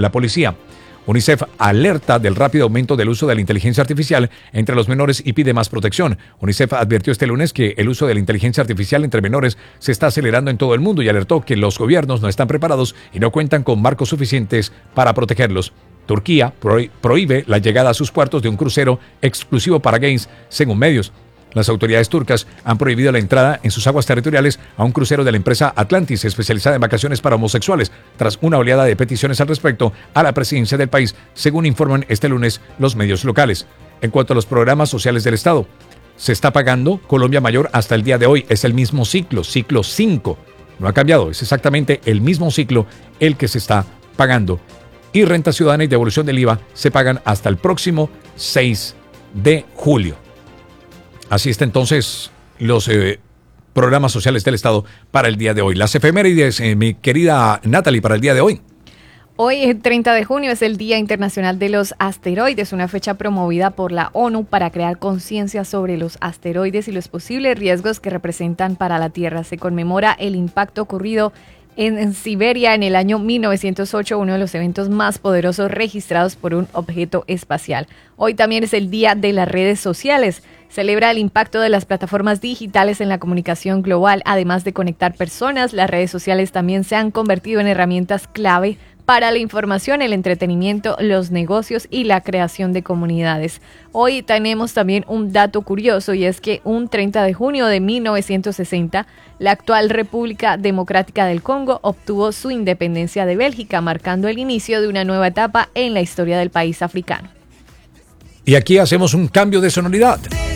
la policía. UNICEF alerta del rápido aumento del uso de la inteligencia artificial entre los menores y pide más protección. UNICEF advirtió este lunes que el uso de la inteligencia artificial entre menores se está acelerando en todo el mundo y alertó que los gobiernos no están preparados y no cuentan con marcos suficientes para protegerlos. Turquía prohíbe la llegada a sus puertos de un crucero exclusivo para gays, según medios. Las autoridades turcas han prohibido la entrada en sus aguas territoriales a un crucero de la empresa Atlantis, especializada en vacaciones para homosexuales, tras una oleada de peticiones al respecto a la presidencia del país, según informan este lunes los medios locales. En cuanto a los programas sociales del Estado, se está pagando Colombia Mayor hasta el día de hoy. Es el mismo ciclo 5. No ha cambiado, es exactamente el mismo ciclo el que se está pagando. Y renta ciudadana y devolución del IVA se pagan hasta el próximo 6 de julio. Así está entonces los programas sociales del Estado para el día de hoy. Las efemérides, mi querida Natalie, para el día de hoy. Hoy, el 30 de junio, es el Día Internacional de los Asteroides, una fecha promovida por la ONU para crear conciencia sobre los asteroides y los posibles riesgos que representan para la Tierra. Se conmemora el impacto ocurrido en Siberia en el año 1908, uno de los eventos más poderosos registrados por un objeto espacial. Hoy también es el Día de las Redes Sociales. Celebra el impacto de las plataformas digitales en la comunicación global. Además de conectar personas, las redes sociales también se han convertido en herramientas clave para la información, el entretenimiento, los negocios y la creación de comunidades. Hoy tenemos también un dato curioso, y es que un 30 de junio de 1960, la actual República Democrática del Congo obtuvo su independencia de Bélgica, marcando el inicio de una nueva etapa en la historia del país africano. Y aquí hacemos un cambio de sonoridad.